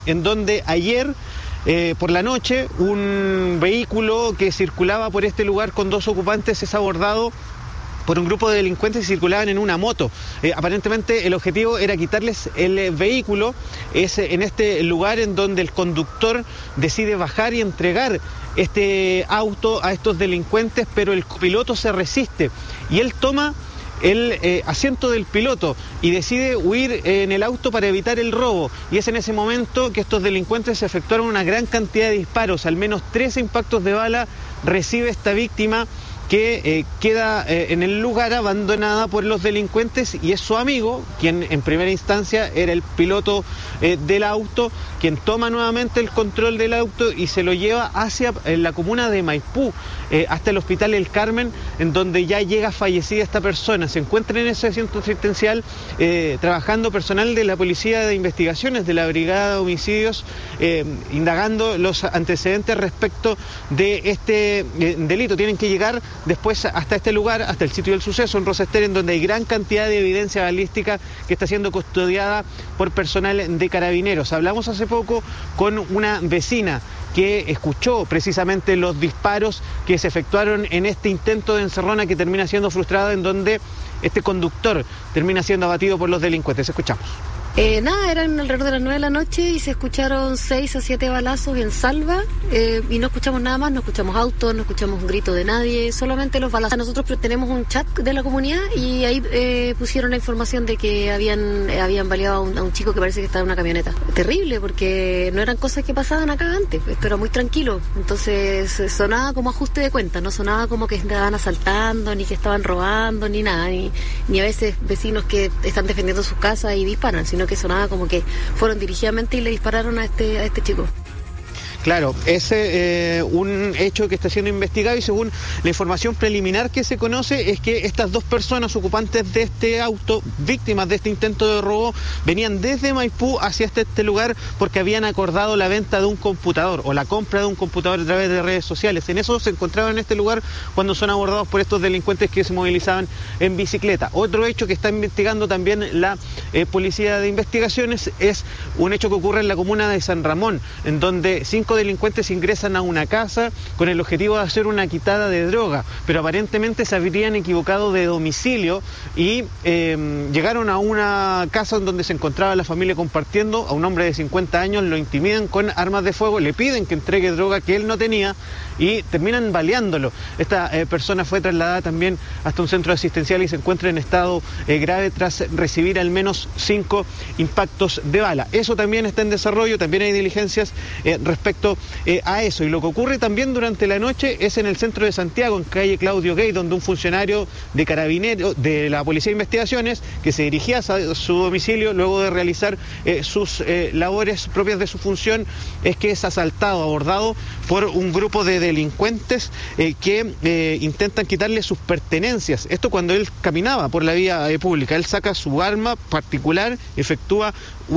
en donde ayer por la noche un vehículo que circulaba por este lugar con dos ocupantes es abordado por un grupo de delincuentes que circulaban en una moto. Aparentemente el objetivo era quitarles el vehículo. Es en este lugar en donde el conductor decide bajar y entregar este auto a estos delincuentes, pero el copiloto se resiste y él toma el asiento del piloto y decide huir en el auto para evitar el robo. Y es en ese momento que estos delincuentes efectuaron una gran cantidad de disparos. Al menos 13 impactos de bala recibe esta víctima, que queda en el lugar abandonada por los delincuentes, y es su amigo, quien en primera instancia era el piloto del auto, quien toma nuevamente el control del auto y se lo lleva hacia la comuna de Maipú, hasta el Hospital El Carmen, en donde ya llega fallecida esta persona. Se encuentra en ese centro asistencial trabajando personal de la Policía de Investigaciones, de la Brigada de Homicidios, indagando los antecedentes respecto de este delito. Tienen que llegar después hasta este lugar, hasta el sitio del suceso en Rosester, en donde hay gran cantidad de evidencia balística que está siendo custodiada por personal de Carabineros. Hablamos hace poco con una vecina que escuchó precisamente los disparos que se efectuaron en este intento de encerrona que termina siendo frustrado, en donde este conductor termina siendo abatido por los delincuentes. Escuchamos. Eran alrededor de las 9 de la noche y se escucharon 6 a 7 balazos en salva, y no escuchamos nada más, no escuchamos autos, no escuchamos un grito de nadie, solamente los balazos. Nosotros tenemos un chat de la comunidad y ahí pusieron la información de que habían baleado a un chico que parece que estaba en una camioneta. Terrible, porque no eran cosas que pasaban acá antes, esto era muy tranquilo, entonces sonaba como ajuste de cuentas, no sonaba como que estaban asaltando, ni que estaban robando, ni nada, ni a veces vecinos que están defendiendo sus casas y disparan, sino que sonaba como que fueron dirigidamente y le dispararon a este chico. Claro, es un hecho que está siendo investigado, y según la información preliminar que se conoce es que estas dos personas ocupantes de este auto, víctimas de este intento de robo, venían desde Maipú hacia este lugar porque habían acordado la venta de un computador o la compra de un computador a través de redes sociales. En eso se encontraban en este lugar cuando son abordados por estos delincuentes que se movilizaban en bicicleta. Otro hecho que está investigando también la Policía de Investigaciones es un hecho que ocurre en la comuna de San Ramón, en donde 5 delincuentes ingresan a una casa con el objetivo de hacer una quitada de droga, pero aparentemente se habrían equivocado de domicilio y llegaron a una casa en donde se encontraba la familia compartiendo. A un hombre de 50 años lo intimidan con armas de fuego, le piden que entregue droga que él no tenía y terminan baleándolo. Esta persona fue trasladada también hasta un centro asistencial y se encuentra en estado grave tras recibir al menos 5 impactos de bala. Eso también está en desarrollo, también hay diligencias respecto a eso. Y lo que ocurre también durante la noche es en el centro de Santiago, en calle Claudio Gay, donde un funcionario de Carabineros, de la Policía de Investigaciones, que se dirigía a su domicilio luego de realizar sus labores propias de su función, es que es asaltado, abordado por un grupo de delincuentes que intentan quitarle sus pertenencias. Esto cuando él caminaba por la vía pública. Él saca su arma particular, efectúa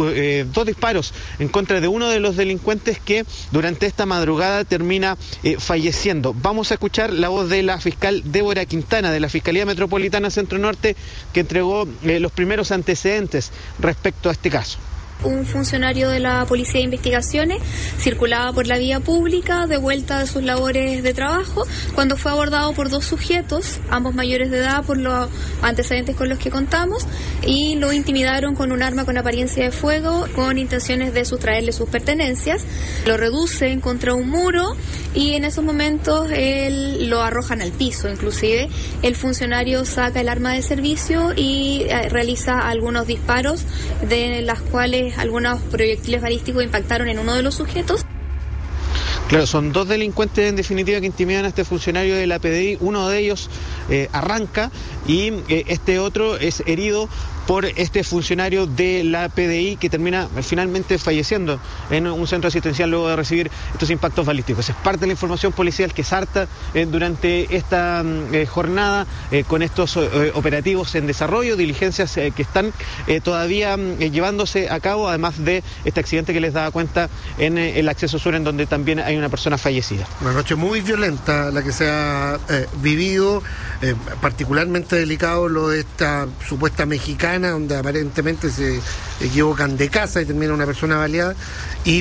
2 disparos en contra de uno de los delincuentes, que durante esta madrugada termina falleciendo. Vamos a escuchar la voz de la fiscal Débora Quintana, de la Fiscalía Metropolitana Centro Norte, que entregó los primeros antecedentes respecto a este caso. Un funcionario de la Policía de Investigaciones circulaba por la vía pública de vuelta de sus labores de trabajo cuando fue abordado por 2 sujetos, ambos mayores de edad por los antecedentes con los que contamos, y lo intimidaron con un arma con apariencia de fuego con intenciones de sustraerle sus pertenencias. Lo reducen contra un muro y en esos momentos lo arrojan al piso. Inclusive el funcionario saca el arma de servicio y realiza algunos disparos, de las cuales algunos proyectiles balísticos impactaron en uno de los sujetos. Claro, son 2 delincuentes en definitiva que intimidan a este funcionario de la PDI. Uno de ellos arranca y este otro es herido por este funcionario de la PDI, que termina finalmente falleciendo en un centro asistencial luego de recibir estos impactos balísticos. Es parte de la información policial que salta durante esta jornada con estos operativos en desarrollo, diligencias que están todavía llevándose a cabo, además de este accidente que les daba cuenta en el acceso sur, en donde también hay una persona fallecida. Una noche muy violenta la que se ha vivido, particularmente delicado lo de esta supuesta mexicana, donde aparentemente se equivocan de casa y termina una persona baleada, y